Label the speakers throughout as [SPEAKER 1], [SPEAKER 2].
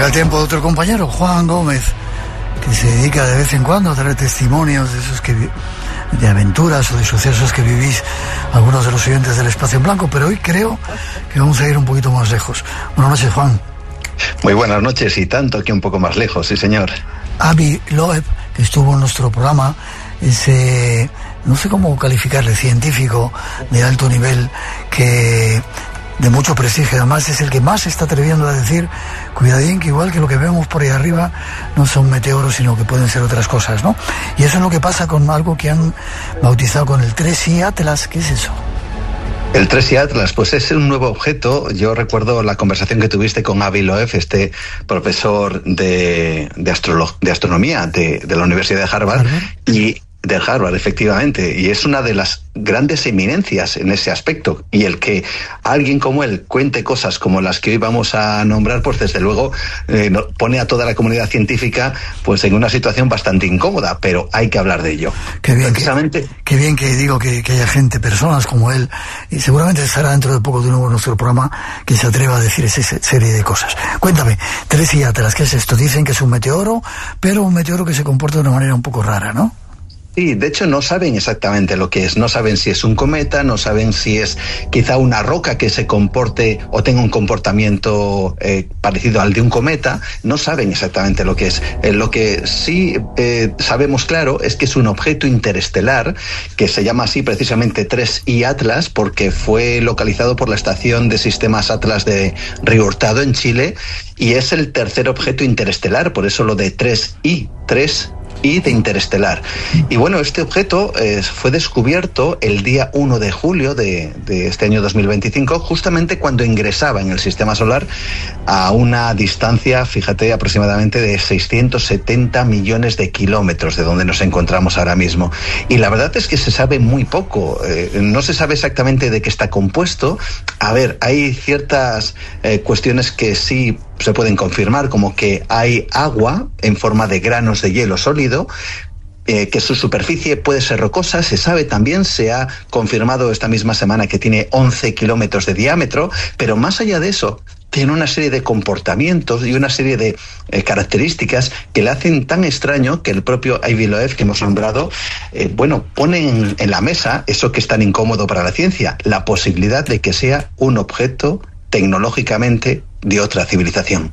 [SPEAKER 1] Llega el tiempo de otro compañero, Juan Gómez, que se dedica de vez en cuando a traer testimonios de esos de aventuras o de sucesos que vivís algunos de los oyentes del Espacio en Blanco, pero hoy creo que vamos a ir un poquito más lejos. Buenas noches, Juan.
[SPEAKER 2] Muy buenas noches, y tanto que un poco más lejos, sí señor.
[SPEAKER 1] Avi Loeb, que estuvo en nuestro programa, ese, no sé cómo calificarle, científico de alto nivel, que de mucho prestigio, además es el que más se está atreviendo a decir, cuidadín, que igual que lo que vemos por ahí arriba no son meteoros, sino que pueden ser otras cosas, ¿no? Y eso es lo que pasa con algo que han bautizado con el 3I Atlas. ¿Qué es eso?
[SPEAKER 2] El 3I Atlas, pues es un nuevo objeto. Yo recuerdo la conversación que tuviste con Avi Loeb, este profesor de astronomía de la Universidad de Harvard, y de Harvard, efectivamente, y es una de las grandes eminencias en ese aspecto, y el que alguien como él cuente cosas como las que hoy vamos a nombrar, pues desde luego pone a toda la comunidad científica pues en una situación bastante incómoda, pero hay que hablar de ello.
[SPEAKER 1] Qué bien, precisamente. Qué bien que digo que haya gente, personas como él, y seguramente estará dentro de poco de nuevo en nuestro programa, que se atreva a decir esa serie de cosas. Cuéntame, 3I Atlas, ¿qué es esto? Dicen que es un meteoro, pero un meteoro que se comporta de una manera un poco rara, ¿no?
[SPEAKER 2] Sí, de hecho no saben exactamente lo que es, no saben si es un cometa, no saben si es quizá una roca que se comporte o tenga un comportamiento parecido al de un cometa, no saben exactamente lo que es. Lo que sí sabemos claro es que es un objeto interestelar que se llama así precisamente 3I Atlas porque fue localizado por la Estación de Sistemas Atlas de Río Hurtado en Chile, y es el tercer objeto interestelar, por eso lo de 3I, 3 y de interestelar. Y bueno, este objeto fue descubierto el día 1 de julio de este año 2025, justamente cuando ingresaba en el sistema solar a una distancia, fíjate, aproximadamente de 670 millones de kilómetros de donde nos encontramos ahora mismo. Y la verdad es que se sabe muy poco, no se sabe exactamente de qué está compuesto. A ver, hay ciertas cuestiones que sí se pueden confirmar, como que hay agua en forma de granos de hielo sólido, que su superficie puede ser rocosa. Se sabe también, se ha confirmado esta misma semana, que tiene 11 kilómetros de diámetro, pero más allá de eso, tiene una serie de comportamientos y una serie de características que le hacen tan extraño que el propio Avi Loeb, que hemos nombrado, pone en la mesa eso que es tan incómodo para la ciencia, la posibilidad de que sea un objeto tecnológicamente de otra civilización.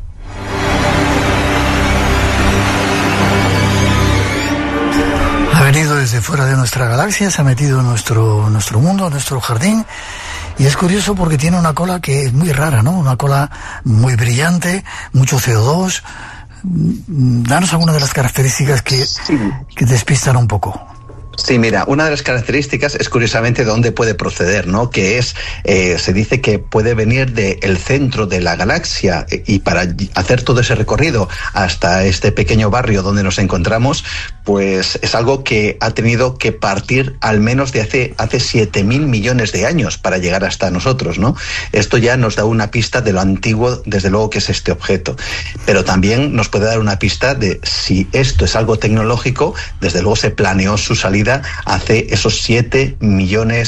[SPEAKER 1] Ha venido desde fuera de nuestra galaxia, se ha metido en nuestro mundo, en nuestro jardín, y es curioso porque tiene una cola que es muy rara, ¿no? Una cola muy brillante, mucho CO2. Danos alguna de las características que despistan un poco.
[SPEAKER 2] Sí, mira, una de las características es curiosamente de dónde puede proceder, ¿no? Que es, se dice que puede venir del centro de la galaxia, y para hacer todo ese recorrido hasta este pequeño barrio donde nos encontramos, pues es algo que ha tenido que partir al menos de hace 7.000 millones de años para llegar hasta nosotros, ¿no? Esto ya nos da una pista de lo antiguo, desde luego, que es este objeto. Pero también nos puede dar una pista de si esto es algo tecnológico. Desde luego se planeó su salida hace esos 7 millones